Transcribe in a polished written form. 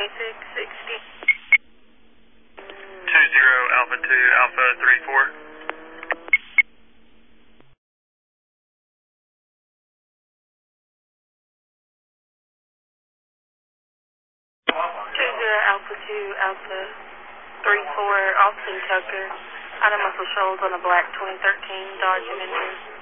Alpha 2, Alpha 34. 20 Alpha 2, Alpha 34, Austin Tucker. Item muscle shoals on a black 2013 Dodge Avenger.